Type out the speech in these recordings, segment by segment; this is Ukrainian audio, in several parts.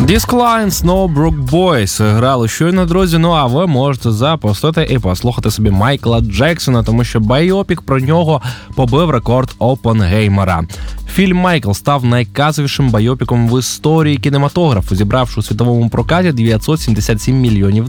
Discline, Snowbrook Boys грали щойно, друзі. Ну а ви можете запустити і послухати собі Майкла Джексона, тому що байопік про нього побив рекорд Опенгеймера. Фільм «Майкл» став найказовішим байопіком в історії кінематографу, зібравши у світовому прокаті $977 мільйонів.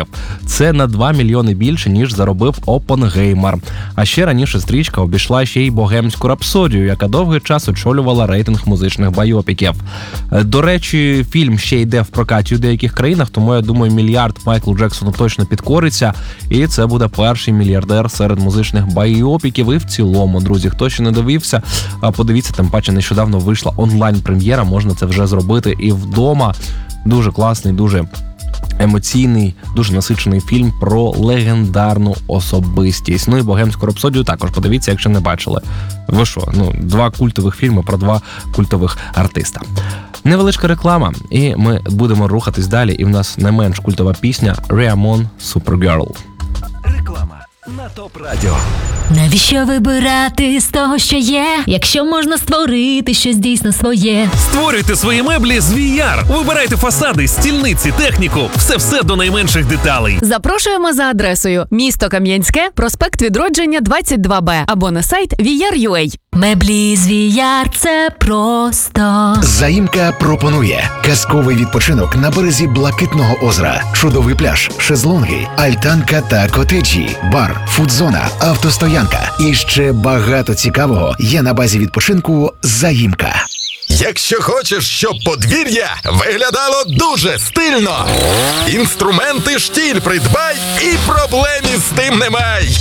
Це на 2 мільйони більше, ніж заробив Опенгеймер. А ще раніше стрічка обійшла ще й «Богемську рапсодію», яка довгий час очолювала рейтинг музичних байопіків. До речі, фільм ще йде в прокаті у деяких країнах, тому я думаю, мільярд Майклу Джексону точно підкориться, і це буде перший мільярдер серед музичних байопіків. І в цілому, друзі, хто ще не дивився, подивіться, тим паче нещодавно вийшла онлайн-прем'єра, можна це вже зробити і вдома. Дуже класний, дуже емоційний, дуже насичений фільм про легендарну особистість. Ну і «Богемську рапсодію» також подивіться, якщо не бачили. Ви що? Два культових фільми про два культових артиста. Невеличка реклама, і ми будемо рухатись далі. І в нас не менш культова пісня «Ріамон Supergirl». Реклама на ТОП Радіо. Навіщо вибирати з того, що є, якщо можна створити щось дійсно своє? Створюйте свої меблі з VR. Вибирайте фасади, стільниці, техніку. Все до найменших деталей. Запрошуємо за адресою: місто Кам'янське, проспект Відродження, 22Б, або на сайт VR.ua. Меблі з VR – це просто. Заїмка пропонує казковий відпочинок на березі Блакитного озера, чудовий пляж, шезлонги, альтанка та котеджі, бар, фудзона, автостоянка і ще багато цікавого є на базі відпочинку «Заїмка». Якщо хочеш, щоб подвір'я виглядало дуже стильно, інструменти «Штіль» придбай і проблем із тим немає.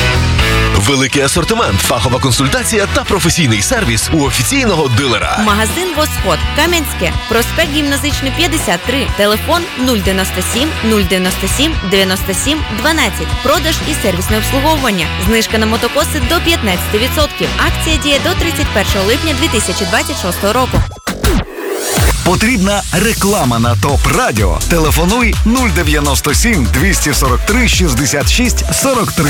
Великий асортимент, фахова консультація та професійний сервіс у офіційного дилера. Магазин «Восход», Кам'янське, проспект Гімназичний, 53, телефон 097 097 97 12, продаж і сервісне обслуговування, знижка на мотокоси до 15%, акція діє до 31 липня 2026 року. Потрібна реклама на ТОП Радіо. Телефонуй 097 243 66 43.